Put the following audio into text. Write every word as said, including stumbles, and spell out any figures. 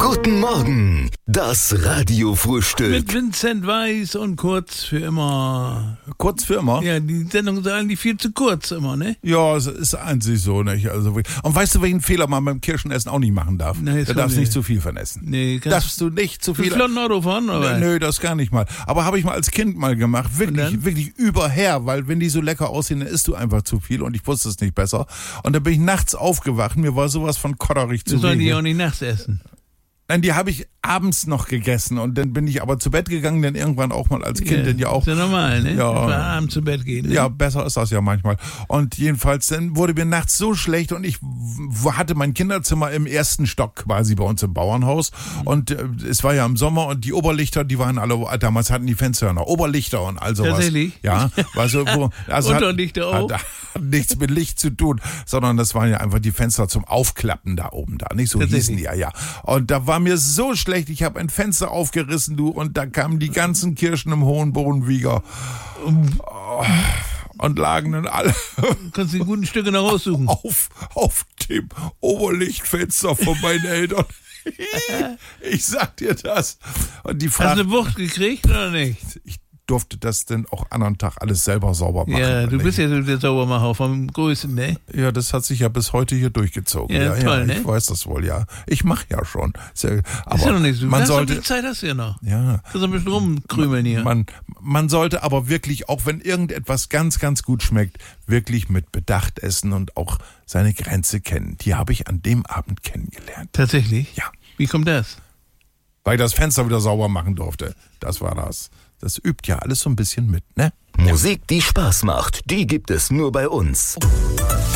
Guten Morgen, das Radiofrühstück. Mit Vincent Weiss und Kurz für immer. Kurz für immer? Ja, die Sendung ist eigentlich viel zu kurz immer, ne? Ja, es ist einzig so, nicht? Also, und weißt du, welchen Fehler man beim Kirschenessen auch nicht machen darf? Nee, da darfst du nicht zu viel von essen. Nee, darfst du nicht zu viel. Du flotten Auto fahren, oder? Nö, das gar nicht mal. Aber habe ich mal als Kind mal gemacht. Wirklich, wirklich überher, weil wenn die so lecker aussehen, dann isst du einfach zu viel und ich wusste es nicht besser. Und dann bin ich nachts aufgewacht, mir war sowas von kotterig zu Wir sollen die Wege. auch nicht nachts essen. Nein, die habe ich abends noch gegessen und dann bin ich aber zu Bett gegangen, denn irgendwann auch mal als Kind Ja, denn ja auch. ist ja normal, ne? Ja. Dass man abends zu Bett gehen, ne? Ja, besser ist das ja manchmal. Und jedenfalls, dann wurde mir nachts so schlecht und ich w- hatte mein Kinderzimmer im ersten Stock quasi bei uns im Bauernhaus und äh, es war ja im Sommer und die Oberlichter, die waren alle, damals hatten die Fenster ja noch Oberlichter und all sowas. Tatsächlich? Ja, weißt du, wo, also Unterlichter hat, auch? Hat, hat nichts mit Licht zu tun, sondern das waren ja einfach die Fenster zum Aufklappen da oben da, nicht so hießen die ja, ja. Und da war mir so schlecht, ich habe ein Fenster aufgerissen, du, und da kamen die ganzen Kirschen im hohen Bodenwieger oh, und lagen dann alle Kannst du die guten Stücke noch raussuchen? auf, auf dem Oberlichtfenster von meinen Eltern. Ich sag dir das. Und die Hast du Frage, eine Wucht gekriegt oder nicht? ich durfte das denn auch anderen Tag alles selber sauber machen. Ja, du nicht? bist ja so der Saubermacher vom Größten, ne? Ja, das hat sich ja bis heute hier durchgezogen. Ja, Ja, toll, ja, ich ne? weiß das wohl, ja. Ich mache ja schon. Ist ja, aber Ist ja noch nicht so. man Hast du sollte, die Zeit hast du ja noch. ja, Kannst du ein bisschen rumkrümeln hier. man, man sollte aber wirklich, auch wenn irgendetwas ganz, ganz gut schmeckt, wirklich mit Bedacht essen und auch seine Grenze kennen. Die habe ich an dem Abend kennengelernt. Tatsächlich? Ja, Wie kommt das? weil ich das Fenster wieder sauber machen durfte. Das war das. Das übt ja alles so ein bisschen mit, ne? Musik, die Spaß macht, die gibt es nur bei uns.